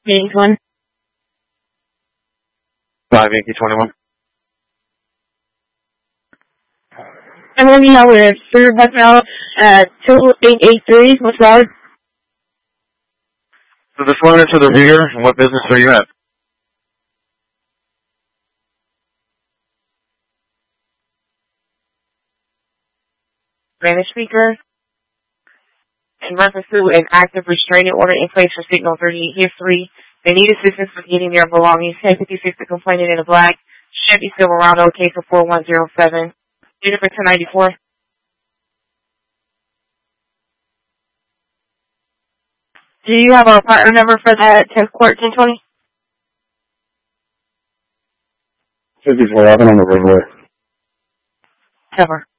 Meetings 1. 5 Yankee 21. I'm going to be out with Sir Bucknell at 2883 West Road. So this one is to the rear, and what business are you at? Spanish speaker. In reference to an active restraining order in place for Signal 38 History. They need assistance with getting their belongings. 1056, the complainant in the black. Chevy Silverado, case of 4107. Unit for 1094. Do you have a partner number for that 10th Court 1020? 5411 on the roadway. Cover.